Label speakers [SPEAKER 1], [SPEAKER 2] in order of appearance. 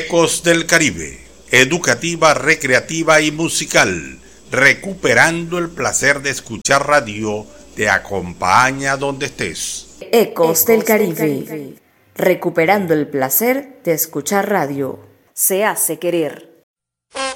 [SPEAKER 1] Ecos del Caribe, educativa, recreativa y musical, recuperando el placer de escuchar radio, te acompaña donde estés.
[SPEAKER 2] Ecos del Caribe, recuperando el placer de escuchar radio. Se hace querer.